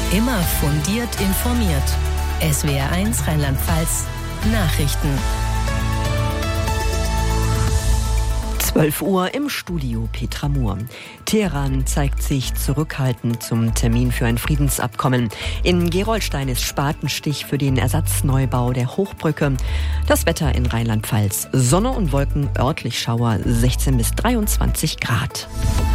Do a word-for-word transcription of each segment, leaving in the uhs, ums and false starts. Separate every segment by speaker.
Speaker 1: Immer fundiert informiert. S W R eins Rheinland-Pfalz Nachrichten.
Speaker 2: zwölf Uhr im Studio Petra Mohr. Teheran zeigt sich zurückhaltend zum Termin für ein Friedensabkommen. In Gerolstein ist Spatenstich für den Ersatzneubau der Hochbrücke. Das Wetter in Rheinland-Pfalz. Sonne und Wolken, örtlich Schauer, sechzehn bis dreiundzwanzig Grad.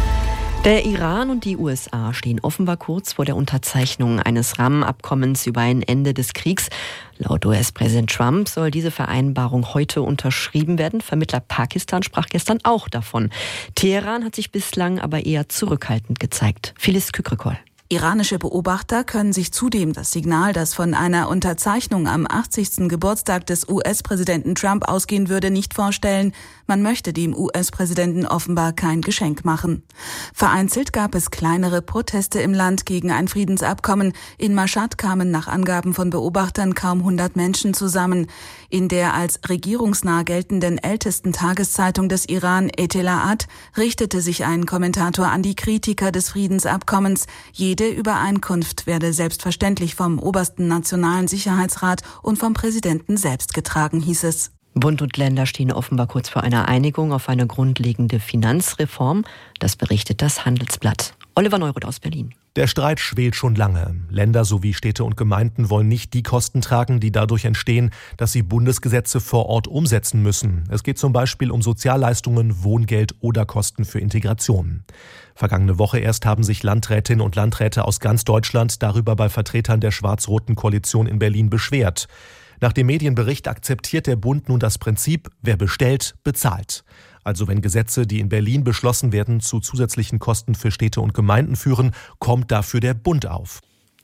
Speaker 2: Der Iran und die U S A stehen offenbar kurz vor der Unterzeichnung eines Rahmenabkommens über ein Ende des Kriegs. Laut U S-Präsident Trump soll diese Vereinbarung heute unterschrieben werden. Vermittler Pakistan sprach gestern auch davon. Teheran hat sich bislang aber eher zurückhaltend gezeigt. Phyllis Kükrikol.
Speaker 3: Iranische Beobachter können sich zudem das Signal, das von einer Unterzeichnung am achtzigsten Geburtstag des U S-Präsidenten Trump ausgehen würde, nicht vorstellen. Man möchte dem U S-Präsidenten offenbar kein Geschenk machen. Vereinzelt gab es kleinere Proteste im Land gegen ein Friedensabkommen. In Mashhad kamen nach Angaben von Beobachtern kaum hundert Menschen zusammen. In der als regierungsnah geltenden ältesten Tageszeitung des Iran, Etelaat, richtete sich ein Kommentator an die Kritiker des Friedensabkommens. Jede Übereinkunft werde selbstverständlich vom obersten Nationalen Sicherheitsrat und vom Präsidenten selbst getragen, hieß es.
Speaker 2: Bund und Länder stehen offenbar kurz vor einer Einigung auf eine grundlegende Finanzreform. Das berichtet das Handelsblatt. Oliver Neuroth aus Berlin.
Speaker 4: Der Streit schwelt schon lange. Länder sowie Städte und Gemeinden wollen nicht die Kosten tragen, die dadurch entstehen, dass sie Bundesgesetze vor Ort umsetzen müssen. Es geht zum Beispiel um Sozialleistungen, Wohngeld oder Kosten für Integration. Vergangene Woche erst haben sich Landrätinnen und Landräte aus ganz Deutschland darüber bei Vertretern der schwarz-roten Koalition in Berlin beschwert. Nach dem Medienbericht akzeptiert der Bund nun das Prinzip, wer bestellt, bezahlt. Also wenn Gesetze, die in Berlin beschlossen werden, zu zusätzlichen Kosten für Städte und Gemeinden führen, kommt dafür der Bund auf.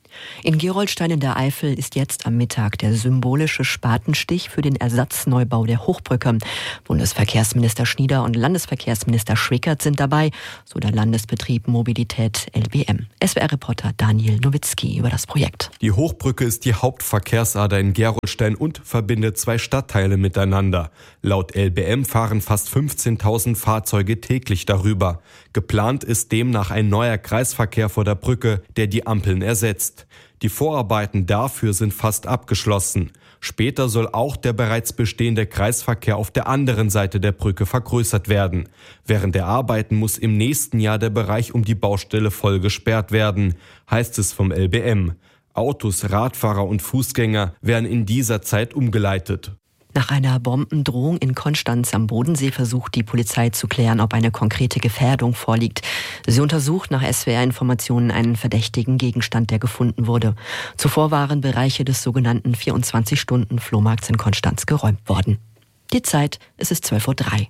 Speaker 2: In Gerolstein in der Eifel ist jetzt am Mittag der symbolische Spatenstich für den Ersatzneubau der Hochbrücke. Bundesverkehrsminister Schnieder und Landesverkehrsminister Schwickert sind dabei, so der Landesbetrieb Mobilität L B M. S W R-Reporter Daniel Nowitzki über das Projekt.
Speaker 5: Die Hochbrücke ist die Hauptverkehrsader in Gerolstein und verbindet zwei Stadtteile miteinander. Laut L B M fahren fast fünfzehntausend Fahrzeuge täglich darüber. Geplant ist demnach ein neuer Kreisverkehr vor der Brücke, der die Ampeln ersetzt. Die Vorarbeiten dafür sind fast abgeschlossen. Später soll auch der bereits bestehende Kreisverkehr auf der anderen Seite der Brücke vergrößert werden. Während der Arbeiten muss im nächsten Jahr der Bereich um die Baustelle voll gesperrt werden, heißt es vom L B M. Autos, Radfahrer und Fußgänger werden in dieser Zeit umgeleitet.
Speaker 2: Nach einer Bombendrohung in Konstanz am Bodensee versucht die Polizei zu klären, ob eine konkrete Gefährdung vorliegt. Sie untersucht nach S W R-Informationen einen verdächtigen Gegenstand, der gefunden wurde. Zuvor waren Bereiche des sogenannten vierundzwanzig-Stunden-Flohmarkts in Konstanz geräumt worden. Die Zeit, es ist zwölf Uhr drei.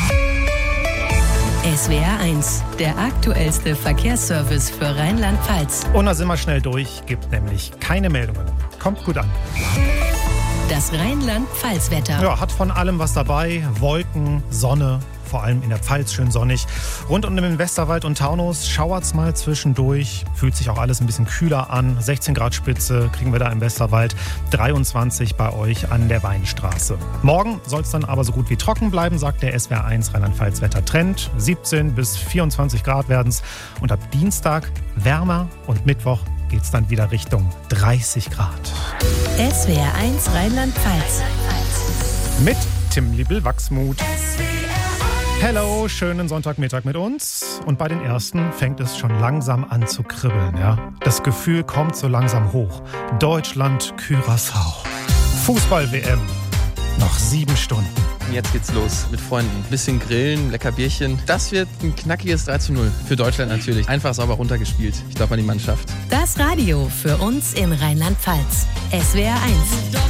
Speaker 1: S W R eins, der aktuellste Verkehrsservice für Rheinland-Pfalz.
Speaker 6: Und da sind wir schnell durch, gibt nämlich keine Meldungen. Kommt gut an.
Speaker 1: Das Rheinland-Pfalz-Wetter.
Speaker 6: Ja, hat von allem was dabei. Wolken, Sonne, vor allem in der Pfalz schön sonnig. Rund um den Westerwald und Taunus schauert's mal zwischendurch. Fühlt sich auch alles ein bisschen kühler an. sechzehn Grad Spitze kriegen wir da im Westerwald. dreiundzwanzig bei euch an der Weinstraße. Morgen soll es dann aber so gut wie trocken bleiben, sagt der S W R eins Rheinland-Pfalz-Wetter-Trend. siebzehn bis vierundzwanzig Grad werden's. Und ab Dienstag wärmer und Mittwoch geht's dann wieder Richtung dreißig Grad.
Speaker 1: S W R eins Rheinland-Pfalz.
Speaker 6: Mit Tim Liebel-Wachsmuth. Hello, schönen Sonntagmittag mit uns. Und bei den ersten fängt es schon langsam an zu kribbeln. Ja? Das Gefühl kommt so langsam hoch. Deutschland, Curaçao. Fußball-W M. Noch sieben Stunden.
Speaker 7: Jetzt geht's los mit Freunden. Ein bisschen grillen, lecker Bierchen. Das wird ein knackiges drei zu null. Für Deutschland natürlich. Einfach sauber runtergespielt. Ich glaube an die Mannschaft.
Speaker 1: Das Radio für uns in Rheinland-Pfalz. S W R eins.